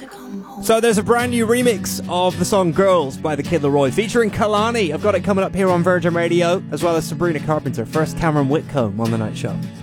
So there's a brand new remix of the song Girls by the Kid Laroi featuring Kalani. I've got it coming up here on Virgin Radio, as well as Sabrina Carpenter. First, Cameron Whitcomb on The Night Show.